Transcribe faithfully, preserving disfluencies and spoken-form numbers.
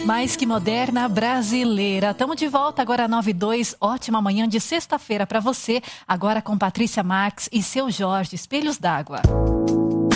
Mais que moderna, brasileira. Estamos de volta agora nove e dois. Ótima manhã de sexta-feira para você. Agora com Patrícia Marques e seu Jorge, Espelhos d'Água.